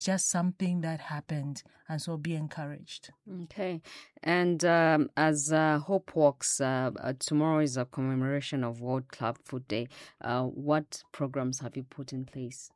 just something that happened. And so be encouraged. Okay. And as Hope Walks, tomorrow is a commemoration of World Club Foot Day. What programs have you put in place?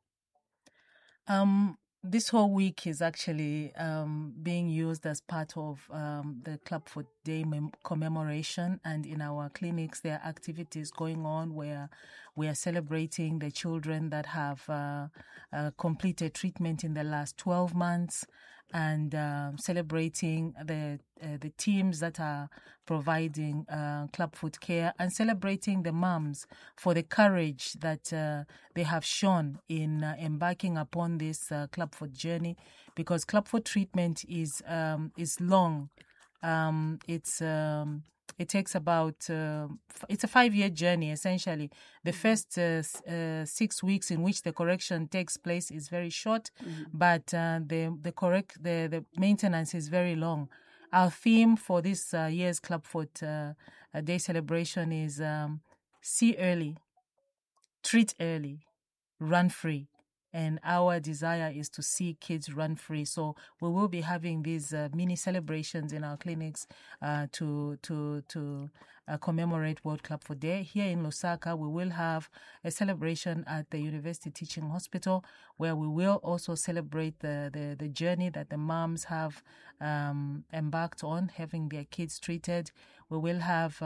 This whole week is actually being used as part of the Clubfoot Day commemoration, and in our clinics there are activities going on where we are celebrating the children that have completed treatment in the last 12 months, and celebrating the teams that are providing Clubfoot care, and celebrating the moms for the courage that they have shown in embarking upon this Clubfoot journey, because Clubfoot treatment is long. It takes about it's a 5-year journey essentially. The first 6 weeks in which the correction takes place is very short, but the maintenance is very long. Our theme for this year's Clubfoot Day celebration is see early, treat early, run free. And our desire is to see kids run free. So we will be having these mini celebrations in our clinics to commemorate World Clubfoot Day. Here in Lusaka, we will have a celebration at the University Teaching Hospital, where we will also celebrate the journey that the moms have embarked on, having their kids treated. We will have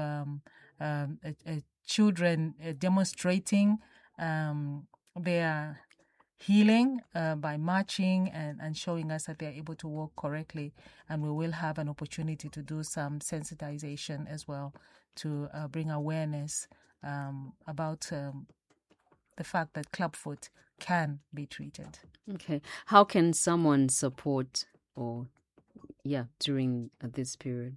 children demonstrating their healing by marching and showing us that they're able to walk correctly. And we will have an opportunity to do some sensitization as well to bring awareness about the fact that clubfoot can be treated. Okay. How can someone support during this period?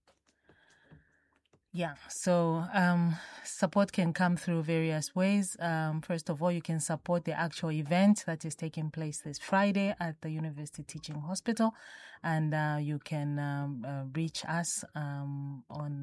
Yeah, so support can come through various ways. First of all, you can support the actual event that is taking place this Friday at the University Teaching Hospital, and you can reach us on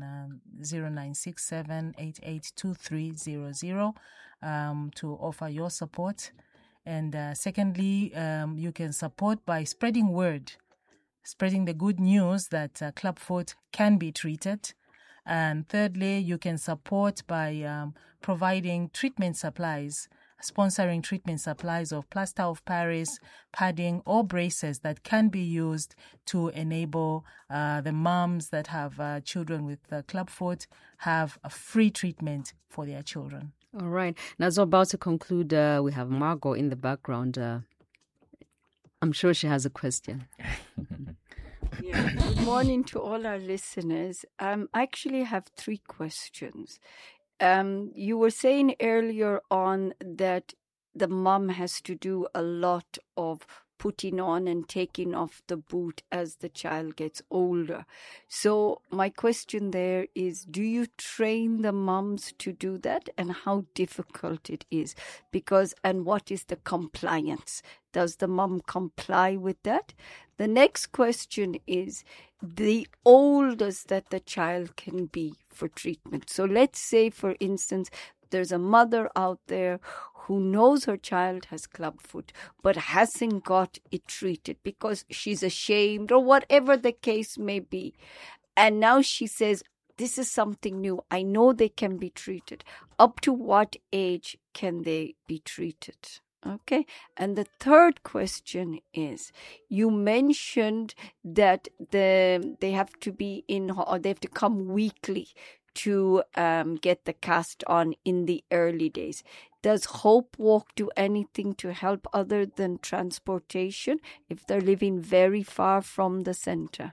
0967882300 to offer your support. And secondly, you can support by spreading word, spreading the good news that clubfoot can be treated. And thirdly, you can support by providing treatment supplies, sponsoring treatment supplies of plaster of Paris, padding, or braces that can be used to enable the moms that have children with clubfoot have a free treatment for their children. All right. Now, as we're about to conclude, we have Margot in the background. I'm sure she has a question. Yeah. Good morning to all our listeners. I actually have 3 questions. You were saying earlier on that the mom has to do a lot of putting on and taking off the boot as the child gets older. So my question there is, do you train the moms to do that, and how difficult it is? And what is the compliance? Does the mom comply with that? The next question is the oldest that the child can be for treatment. So let's say, for instance, there's a mother out there who knows her child has clubfoot but hasn't got it treated because she's ashamed or whatever the case may be. And now she says, this is something new. I know they can be treated. Up to what age can they be treated? Okay. And the third question is, you mentioned that they have to be they have to come weekly to get the cast on in the early days. Does Hope Walk do anything to help other than transportation if they're living very far from the center?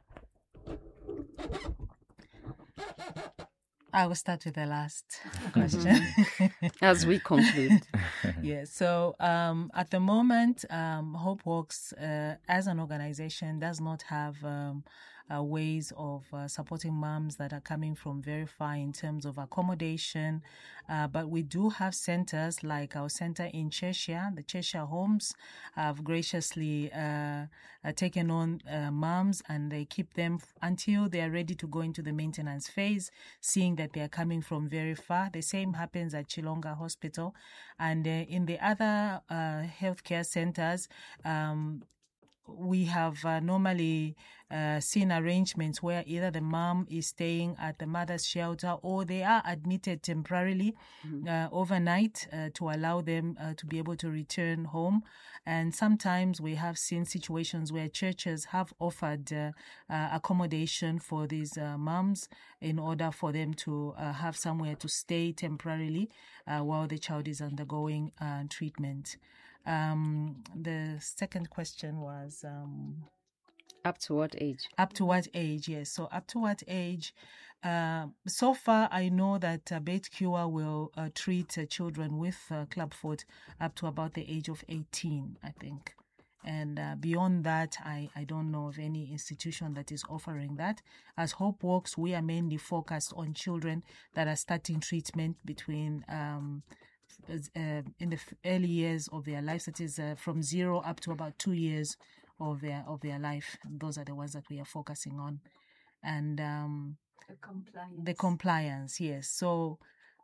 I will start with the last question. As we conclude. Yeah, so at the moment, Hope Walks as an organization does not have ways of supporting moms that are coming from very far in terms of accommodation. But we do have centers like our center in Cheshire. The Cheshire Homes have graciously taken on moms, and they keep them until they are ready to go into the maintenance phase, seeing that they are coming from very far. The same happens at Chilonga Hospital. And in the other healthcare centers, we have normally seen arrangements where either the mom is staying at the mother's shelter or they are admitted temporarily overnight to allow them to be able to return home. And sometimes we have seen situations where churches have offered accommodation for these moms in order for them to have somewhere to stay temporarily while the child is undergoing treatment. The second question was up to what age? Up to what age? Yes. So up to what age? So far, I know that Beit Cure will treat children with clubfoot up to about the age of 18, I think. And beyond that, I don't know of any institution that is offering that. As Hope Walks, we are mainly focused on children that are starting treatment between in the early years of their lives, that is from 0 up to about 2 years of their life. Those are the ones that we are focusing on. And the compliance, yes. So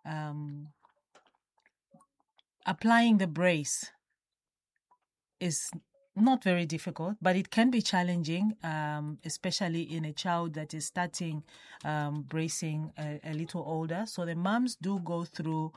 applying the brace is not very difficult, but it can be challenging, especially in a child that is starting bracing a little older. So the moms do go through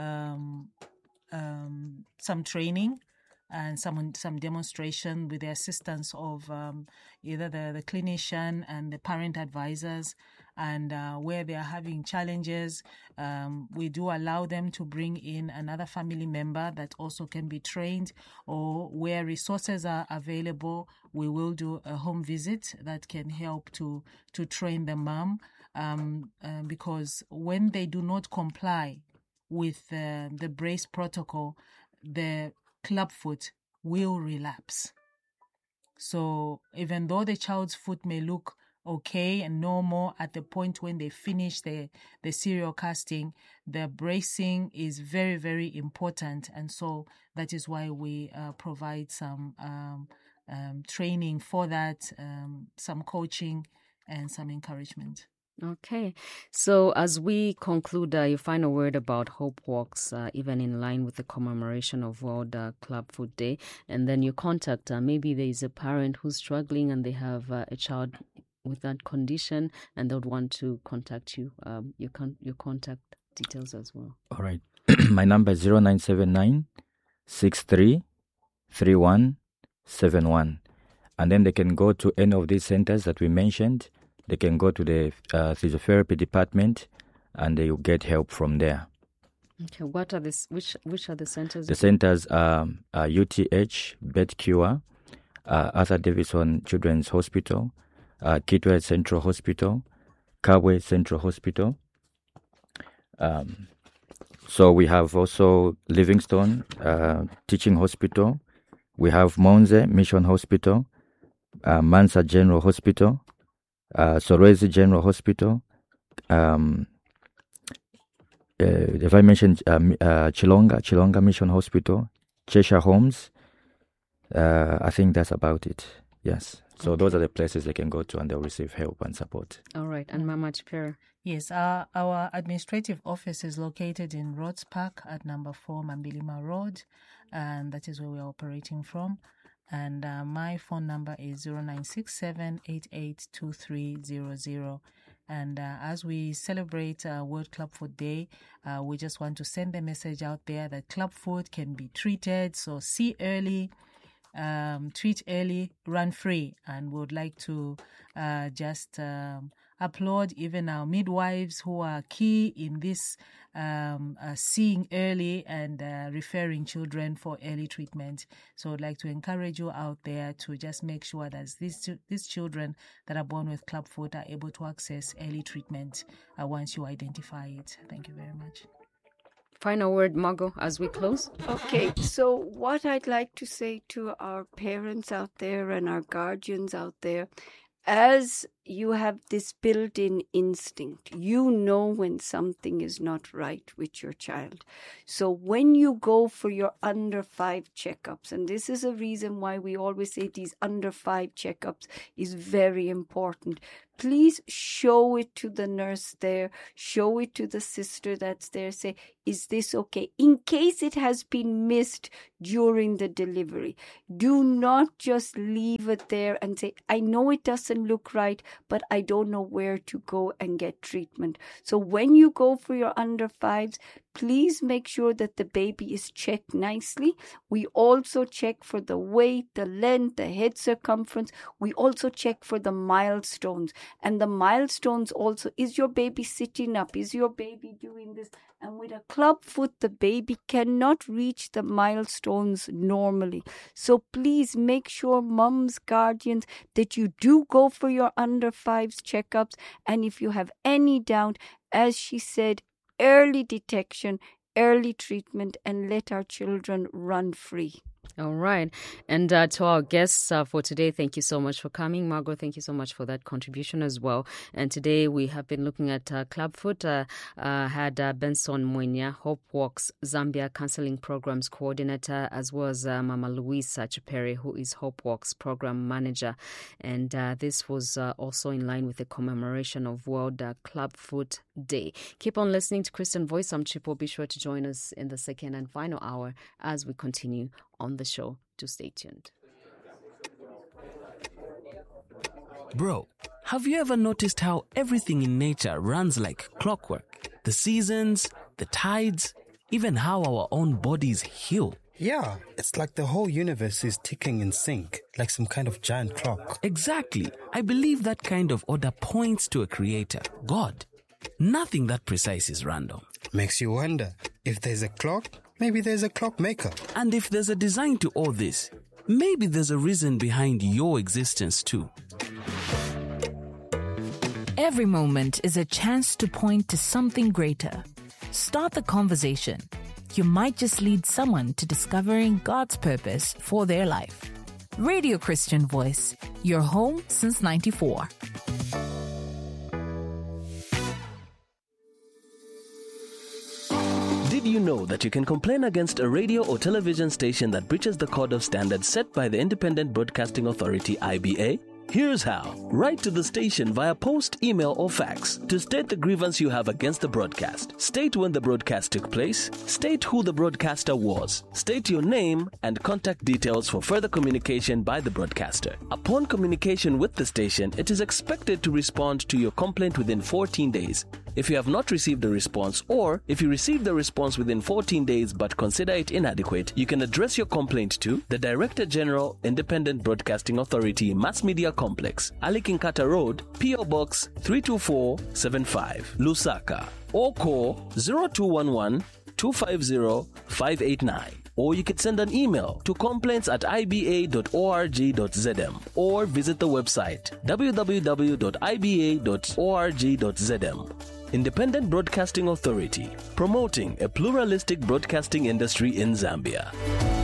some training and some demonstration with the assistance of either the clinician and the parent advisors. And where they are having challenges, we do allow them to bring in another family member that also can be trained, or where resources are available, we will do a home visit that can help to train the mom, because when they do not comply with the brace protocol, the clubfoot will relapse. So even though the child's foot may look okay and normal at the point when they finish the serial casting, the bracing is very, very important. And so that is why we provide some training for that, some coaching and some encouragement. Okay. So as we conclude, your final word about Hope Walks, even in line with the commemoration of World Clubfoot Day, and then your contact, maybe there is a parent who's struggling and they have a child with that condition and they would want to contact you, your contact details as well. All right. My number is 0979 63 3171. And then they can go to any of these centers that we mentioned. They can go to the physiotherapy department and they will get help from there. Okay, what are which are the centers? The centers are UTH, Beit Cure, Arthur Davison Children's Hospital, Kitwe Central Hospital, Kabwe Central Hospital. So we have also Livingstone Teaching Hospital. We have Monze Mission Hospital, Mansa General Hospital, Sorwezi General Hospital. If I mentioned Chilonga Mission Hospital, Cheshire Homes, I think that's about it. Yes. So those are the places they can go to and they'll receive help and support. All right. And Mama Chipera? Yes, our administrative office is located in Rhodes Park at number 4 Mambilima Road, and that is where we are operating from. And my phone number is 0967882300. And as we celebrate World Clubfoot Day, we just want to send the message out there that clubfoot can be treated. So see early, treat early, run free. And we would like to just applaud even our midwives who are key in this seeing early and referring children for early treatment. So I'd like to encourage you out there to just make sure that these children that are born with clubfoot are able to access early treatment once you identify it. Thank you very much. Final word, Margot, as we close. Okay, so what I'd like to say to our parents out there and our guardians out there, as you have this built-in instinct. You know when something is not right with your child. So when you go for your under 5 checkups, and this is a reason why we always say these under 5 checkups is very important. Please show it to the nurse there, show it to the sister that's there, say, is this okay? In case it has been missed during the delivery, do not just leave it there and say, I know it doesn't look right, but I don't know where to go and get treatment. So when you go for your under 5s, please make sure that the baby is checked nicely. We also check for the weight, the length, the head circumference. We also check for the milestones. And the milestones also, is your baby sitting up? Is your baby doing this? And with a club foot, the baby cannot reach the milestones normally. So please make sure, mums, guardians, that you do go for your under 5s checkups. And if you have any doubt, as she said, early detection, early treatment, and let our children run free. All right. And to our guests for today, thank you so much for coming. Margot, thank you so much for that contribution as well. And today we have been looking at Clubfoot, had Benson Mwenya, Hope Walks Zambia Counseling Programs Coordinator, as well as Mama Louisa Chipere, who is Hope Walks Program Manager. And this was also in line with the commemoration of World Clubfoot Day. Keep on listening to Christian Voice. I'm Chipo. Be sure to join us in the second and final hour as we continue on the show. To stay tuned. Bro, have you ever noticed how everything in nature runs like clockwork? The seasons, the tides, even how our own bodies heal. Yeah, it's like the whole universe is ticking in sync, like some kind of giant clock. Exactly. I believe that kind of order points to a creator, God. Nothing that precise is random. Makes you wonder, if there's a clock, maybe there's a clockmaker. And if there's a design to all this, maybe there's a reason behind your existence too. Every moment is a chance to point to something greater. Start the conversation. You might just lead someone to discovering God's purpose for their life. Radio Christian Voice, your home since '94. Did you know that you can complain against a radio or television station that breaches the code of standards set by the Independent Broadcasting Authority, IBA? Here's how. Write to the station via post, email, or fax to state the grievance you have against the broadcast. State when the broadcast took place. State who the broadcaster was. State your name and contact details for further communication by the broadcaster. Upon communication with the station, it is expected to respond to your complaint within 14 days. If you have not received a response, or if you received the response within 14 days but consider it inadequate, you can address your complaint to the Director General, Independent Broadcasting Authority, Mass Media Complex, Alikinkata Road, P.O. Box 32475, Lusaka, or call 0211 250 589. Or you can send an email to complaints@iba.org.zm or visit the website www.iba.org.zm. Independent Broadcasting Authority, promoting a pluralistic broadcasting industry in Zambia.